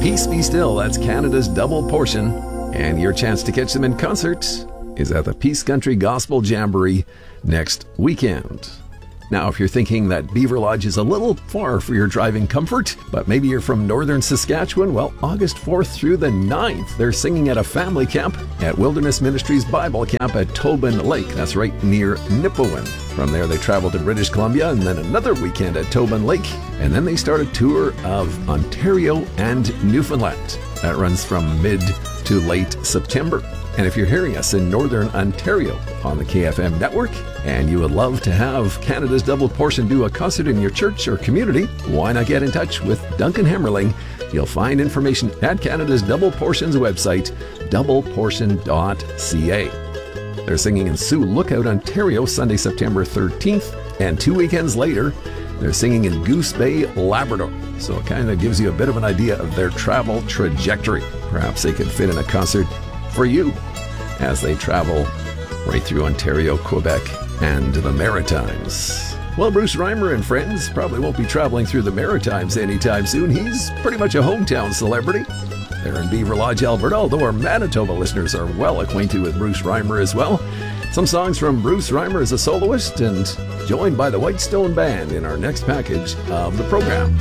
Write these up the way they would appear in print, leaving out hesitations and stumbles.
Peace Be Still, that's Canada's double portion. And your chance to catch them in concert is at the Peace Country Gospel Jamboree next weekend. Now, if you're thinking that Beaver Lodge is a little far for your driving comfort, but maybe you're from northern Saskatchewan, well, August 4th through the 9th, they're singing at a family camp at Wilderness Ministries Bible Camp at Tobin Lake. That's right near Nipawin. From there, they travel to British Columbia and then another weekend at Tobin Lake. And then they start a tour of Ontario and Newfoundland. That runs from mid to late September. And if you're hearing us in Northern Ontario on the KFM network, and you would love to have Canada's Double Portion do a concert in your church or community, why not get in touch with Duncan Hammerling? You'll find information at Canada's Double Portion's website, doubleportion.ca. They're singing in Sioux Lookout, Ontario, Sunday, September 13th, and 2 weekends later, they're singing in Goose Bay, Labrador. So it kind of gives you a bit of an idea of their travel trajectory. Perhaps they could fit in a concert for you as they travel right through Ontario, Quebec, and the Maritimes. Well, Bruce Reimer and friends probably won't be traveling through the Maritimes anytime soon. He's pretty much a hometown celebrity. They're in Beaver Lodge, Alberta, although our Manitoba listeners are well acquainted with Bruce Reimer as well. Some songs from Bruce Reimer as a soloist and joined by the Whitestone Band in our next package of the program.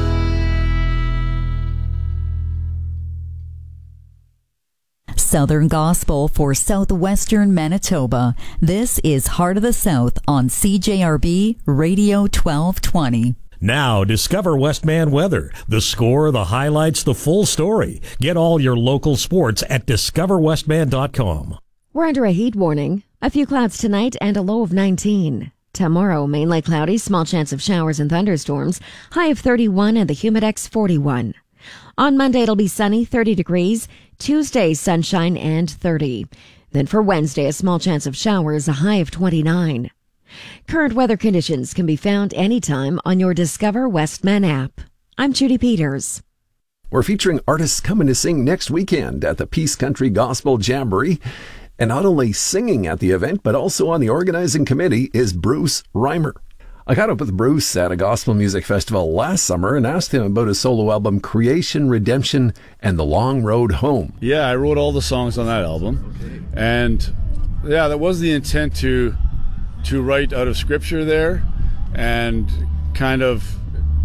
Southern Gospel for Southwestern Manitoba. This is Heart of the South on CJRB Radio 1220. Now, discover Westman weather. The score, the highlights, the full story. Get all your local sports at discoverwestman.com. We're under a heat warning. A few clouds tonight and a low of 19. Tomorrow, mainly cloudy, small chance of showers and thunderstorms. High of 31 and the humidex 41. On Monday, it'll be sunny, 30 degrees. Tuesday, sunshine and 30. Then for Wednesday, a small chance of showers, a high of 29. Current weather conditions can be found anytime on your Discover Westman app. I'm Judy Peters. We're featuring artists coming to sing next weekend at the Peace Country Gospel Jamboree. And not only singing at the event, but also on the organizing committee is Bruce Reimer. I caught up with Bruce at a gospel music festival last summer and asked him about his solo album, Creation, Redemption, and The Long Road Home. Yeah, I wrote all the songs on that album. Okay. And yeah, that was the intent to write out of scripture there and kind of,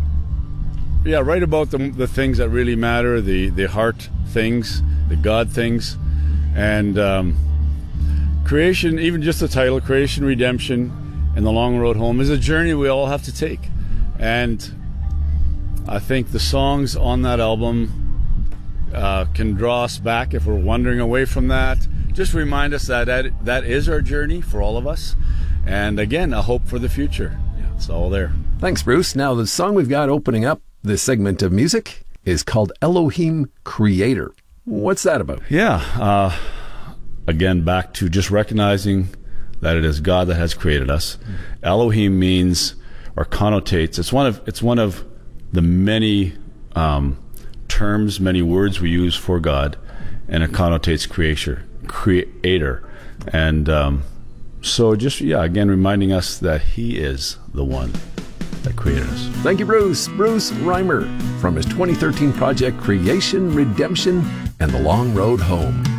write about the things that really matter, the heart things, the God things. And creation, even just the title, Creation, Redemption, and The Long Road Home, is a journey we all have to take. And I think the songs on that album can draw us back if we're wandering away from that. Just remind us that is our journey for all of us. And again, a hope for the future. Yeah, it's all there. Thanks, Bruce. Now, the song we've got opening up this segment of music is called Elohim Creator. What's that about? Yeah. Again, back to just recognizing that it is God that has created us. Elohim means, or connotates, it's one of the many terms, many words we use for God, and it connotates creator. And so just, again, reminding us that He is the one that created us. Thank you, Bruce. Bruce Reimer from his 2013 project, Creation, Redemption, and The Long Road Home.